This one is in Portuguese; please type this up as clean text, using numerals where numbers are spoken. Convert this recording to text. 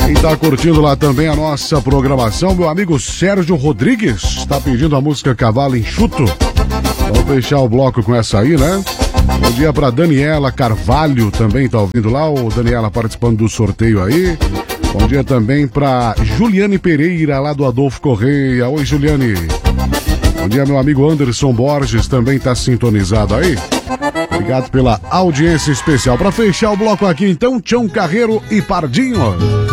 Quem tá curtindo lá também a nossa programação, meu amigo Sérgio Rodrigues, está pedindo a música Cavalo Enxuto. Vamos fechar o bloco com essa aí, né? Bom dia pra Daniela Carvalho, também tá ouvindo lá, o Daniela participando do sorteio aí. Bom dia também pra Juliane Pereira, lá do Adolfo Correia. Oi, Juliane. Bom dia, meu amigo Anderson Borges, também tá sintonizado aí. Obrigado pela audiência especial. Pra fechar o bloco aqui, então, Tião Carreiro e Pardinho.